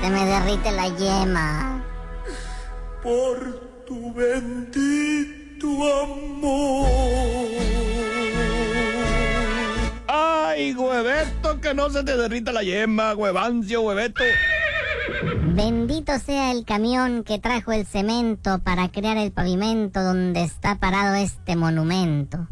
Se me derrite la yema. Por tu bendito amor. ¡Ay, hueveto, que no se te derrita la yema, huevancio, hueveto! Bendito sea el camión que trajo el cemento para crear el pavimento donde está parado este monumento.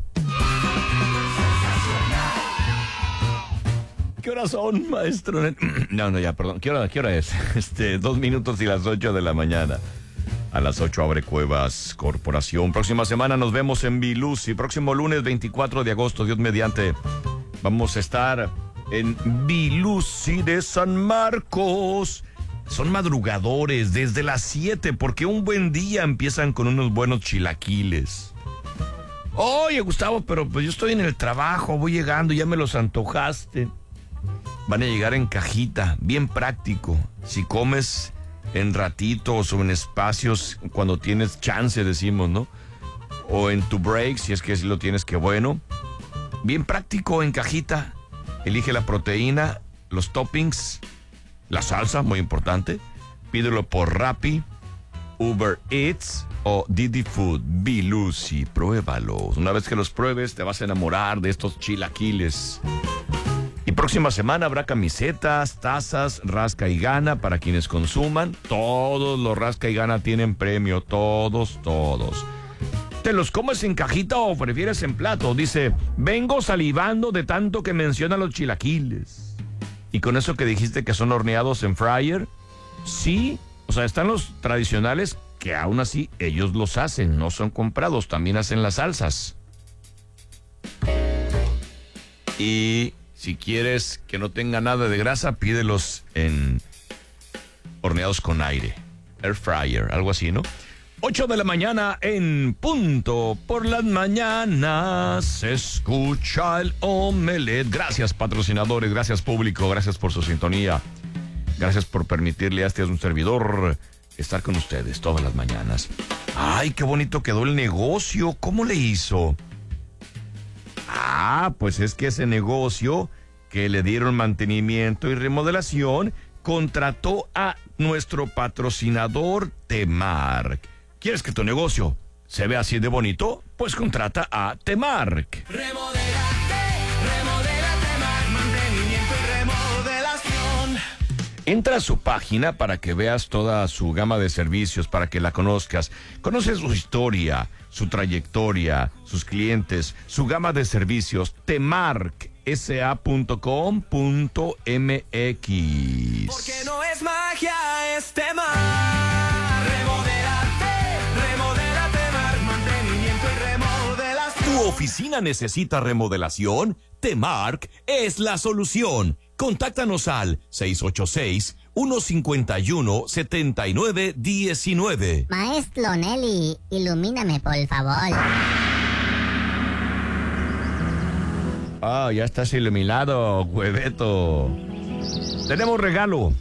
¿Qué horas son, maestro? No, ya, perdón. ¿Qué hora es? 2 minutos y las 8 de la mañana. A las 8 abre Cuevas Corporación. Próxima semana nos vemos en Bilusi. Próximo lunes 24 de agosto, Dios mediante. Vamos a estar en Bilusi de San Marcos. Son madrugadores desde las 7 porque un buen día empiezan con unos buenos chilaquiles. Oye, Gustavo, pero pues yo estoy en el trabajo, voy llegando, ya me los antojaste. Van a llegar en cajita, bien práctico. Si comes en ratitos o en espacios cuando tienes chance, decimos, ¿no? O en tu break, si es que sí lo tienes, qué bueno. Bien práctico en cajita. Elige la proteína, los toppings, la salsa, muy importante. Pídelo por Rappi, Uber Eats o Didi Food. Bilusi, pruébalos. Una vez que los pruebes, te vas a enamorar de estos chilaquiles. Y próxima semana habrá camisetas, tazas, rasca y gana para quienes consuman. Todos los rasca y gana tienen premio, todos. ¿Te los comes en cajita o prefieres en plato? Dice, vengo salivando de tanto que menciona los chilaquiles. Y con eso que dijiste que son horneados en fryer, sí, o sea, están los tradicionales que aún así ellos los hacen, no son comprados, también hacen las salsas. Y si quieres que no tenga nada de grasa, pídelos en horneados con aire, air fryer, algo así, ¿no? 8 de la mañana en punto. Por las mañanas se escucha el Omelet. Gracias, patrocinadores, gracias, público, gracias por su sintonía. Gracias por permitirle a un servidor estar con ustedes todas las mañanas. Ay, qué bonito quedó el negocio. ¿Cómo le hizo? Pues es que ese negocio que le dieron mantenimiento y remodelación contrató a nuestro patrocinador Temark. ¿Quieres que tu negocio se vea así de bonito? Pues contrata a Temark. Remodela Temark, mantenimiento y remodelación. Entra a su página para que veas toda su gama de servicios, para que la conozcas. Conoce su historia, su trayectoria, sus clientes, su gama de servicios. temarksa.com.mx. Porque no es magia, es Temark. Remodela Temark, mantenimiento y remodelación. ¿Tu oficina necesita remodelación? Temark es la solución. Contáctanos al 686-151-7919. Maestro Nelly, ilumíname, por favor. Ya estás iluminado, hueveto. Tenemos regalo.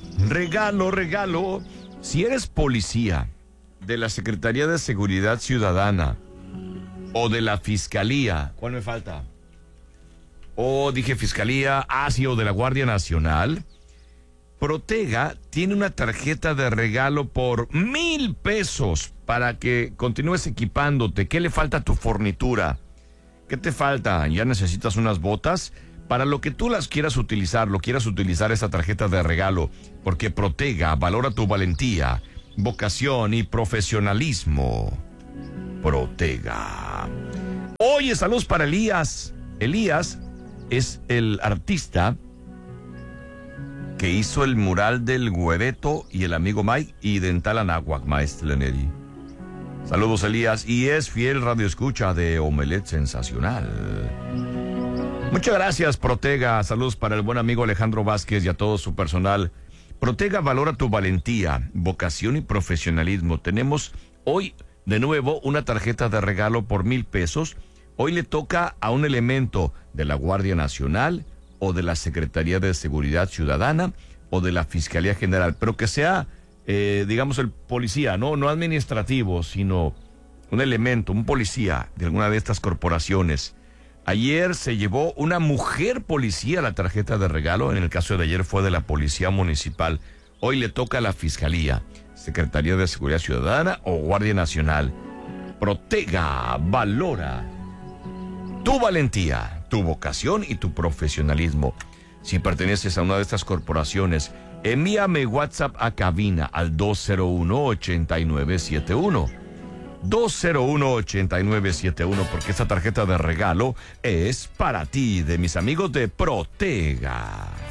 Si eres policía de la Secretaría de Seguridad Ciudadana o de la Fiscalía, ¿cuál me falta? Dije Fiscalía, sí, o de la Guardia Nacional, Protega tiene una tarjeta de regalo por 1,000 pesos para que continúes equipándote. ¿Qué le falta a tu fornitura? ¿Qué te falta? ¿Ya necesitas unas botas? Para lo que tú lo quieras utilizar esa tarjeta de regalo, porque Protega valora tu valentía, vocación y profesionalismo. Protega. Oye, saludos para Elías. Elías es el artista que hizo el mural del Hueveto y el amigo Mike y Dental Anáhuac, maestro Leneri. Saludos, Elías, y es fiel radioescucha de Omelet Sensacional. Muchas gracias, Protega. Saludos para el buen amigo Alejandro Vázquez y a todo su personal. Protega valora tu valentía, vocación y profesionalismo. Tenemos hoy de nuevo una tarjeta de regalo por 1,000 pesos. Hoy le toca a un elemento de la Guardia Nacional o de la Secretaría de Seguridad Ciudadana o de la Fiscalía General, pero que sea, digamos, el policía, no administrativo, sino un elemento, un policía de alguna de estas corporaciones. Ayer se llevó una mujer policía la tarjeta de regalo, en el caso de ayer fue de la Policía Municipal. Hoy le toca a la Fiscalía, Secretaría de Seguridad Ciudadana o Guardia Nacional. Protega, valora tu valentía, tu vocación y tu profesionalismo. Si perteneces a una de estas corporaciones, envíame WhatsApp a cabina al 201-8971. 201-8971, porque esta tarjeta de regalo es para ti, de mis amigos de Protega.